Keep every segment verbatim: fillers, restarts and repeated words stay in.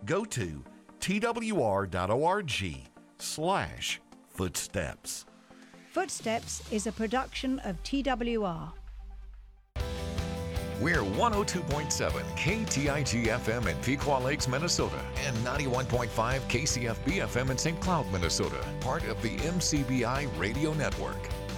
Go to twr.org slash footsteps. Footsteps is a production of T W R. We're one oh two point seven K T I G F M in Pequot Lakes, Minnesota, and ninety-one point five K C F B F M in Saint Cloud, Minnesota, part of the M C B I Radio Network.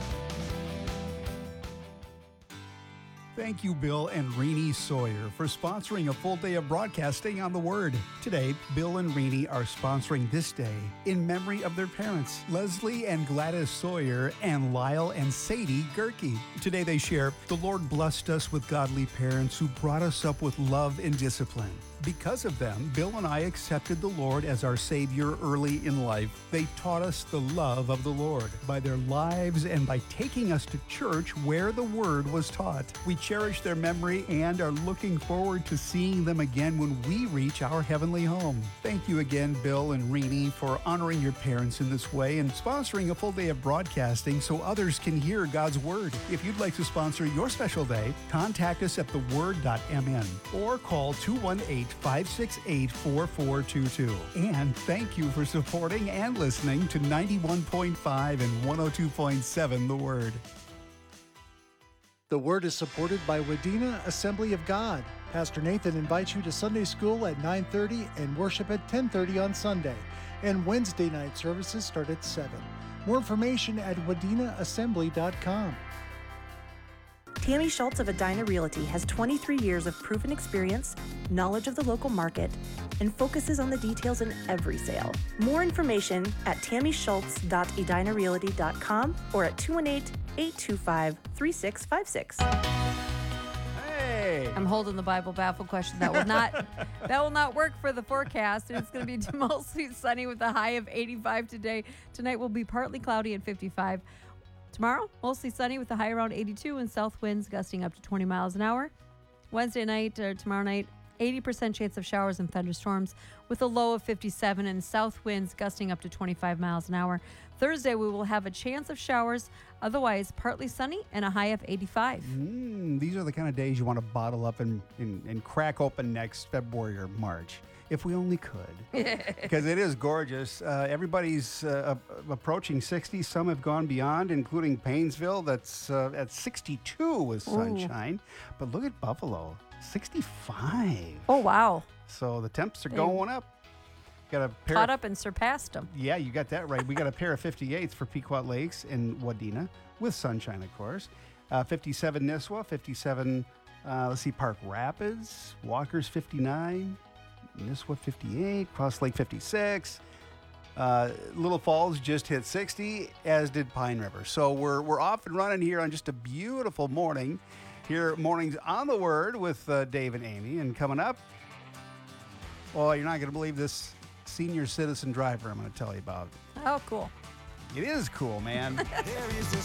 Thank you, Bill and Renee Sawyer, for sponsoring a full day of broadcasting on the Word. Today, Bill and Renee are sponsoring this day in memory of their parents, Leslie and Gladys Sawyer and Lyle and Sadie Gerke. Today they share, the Lord blessed us with godly parents who brought us up with love and discipline. Because of them, Bill and I accepted the Lord as our Savior early in life. They taught us the love of the Lord by their lives and by taking us to church where the Word was taught. We cherish their memory and are looking forward to seeing them again when we reach our heavenly home. Thank you again, Bill and Renee, for honoring your parents in this way and sponsoring a full day of broadcasting so others can hear God's Word. If you'd like to sponsor your special day, contact us at the word dot m n or call two one eight, five six eight, four four two two. And thank you for supporting and listening to ninety-one point five and one oh two point seven The Word. The Word is supported by Wadena Assembly of God. Pastor Nathan invites you to Sunday school at nine thirty and worship at ten thirty on Sunday. And Wednesday night services start at seven. More information at wadena assembly dot com. Tammy Schultz of Edina Realty has twenty-three years of proven experience, knowledge of the local market, and focuses on the details in every sale. More information at tammy schultz dot edina realty dot com or at two one eight, eight two five, three six five six. Hey! I'm holding the Bible baffle question. That will not that will not work for the forecast. And it's going to be mostly sunny with a high of eighty-five today. Tonight will be partly cloudy and fifty-five. Tomorrow, mostly sunny with a high around eighty-two and south winds gusting up to twenty miles an hour. Wednesday night or tomorrow night, eighty percent chance of showers and thunderstorms with a low of fifty-seven and south winds gusting up to twenty-five miles an hour. Thursday, we will have a chance of showers, otherwise partly sunny and a high of eighty-five. Mm, these are the kind of days you want to bottle up and, and, and crack open next February or March. If we only could, because it is gorgeous. Uh, everybody's uh, approaching sixty. Some have gone beyond, including Painesville. That's uh, at sixty-two with sunshine. Ooh. But look at Buffalo, sixty-five. Oh, wow. So the temps are They going up. Got a pair caught of, up and surpassed them. Yeah, you got that right. We got a pair of fifty-eights for Pequot Lakes and Wadena with sunshine, of course. Uh, fifty-seven Nisswa, fifty-seven, uh, let's see, Park Rapids, Walker's fifty-nine. Nisswa fifty-eight, Cross Lake fifty-six. Uh, Little Falls just hit sixty, as did Pine River. So we're we're off and running here on just a beautiful morning. Here, mornings on the Word with uh, Dave and Amy. And coming up, well, you're not going to believe this senior citizen driver I'm going to tell you about. Oh, cool. It is cool, man. There is a